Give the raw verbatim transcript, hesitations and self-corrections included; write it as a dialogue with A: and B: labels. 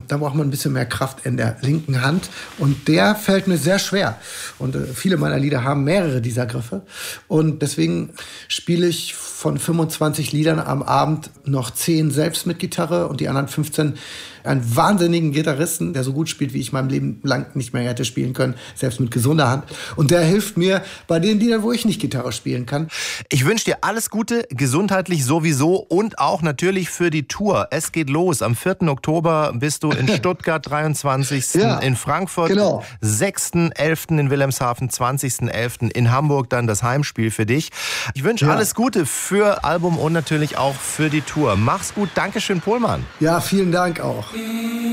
A: da braucht man ein bisschen mehr Kraft in der linken Hand. Und der fällt mir sehr schwer. Und äh, viele meiner Lieder haben mehrere dieser Griffe. Und deswegen spiele ich von fünfundzwanzig Liedern am Abend noch zehn selbst mit Gitarre und die anderen fünfzehn einen wahnsinnigen Gitarristen, der so gut spielt, wie ich mein Leben lang nicht mehr hätte spielen können, selbst mit gesunder Hand. Und der hilft mir bei den Liedern, wo ich nicht Gitarre spielen kann.
B: Ich wünsche dir alles Gute, gesundheitlich sowieso und auch natürlich für die Tour. Es geht los. Am vierten Oktober bist du in Stuttgart, dreiundzwanzigsten Ja, in Frankfurt, genau. sechsten elften in Wilhelmshaven, zwanzigsten elften in Hamburg, dann das Heimspiel für dich. Ich wünsche ja. alles Gute für Album und natürlich auch für die Tour. Mach's gut. Dankeschön, Pohlmann.
A: Ja, vielen Dank auch.